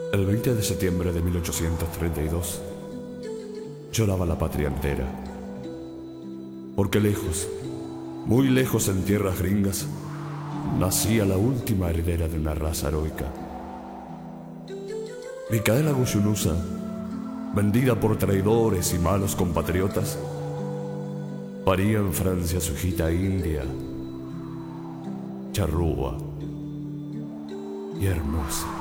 El 20 de septiembre de 1832 lloraba la patria entera, porque lejos, muy lejos en tierras gringas, nacía la última heredera de una raza heroica. Micaela Guyunusa, vendida por traidores y malos compatriotas, paría en Francia su hijita india, charrúa y hermosa.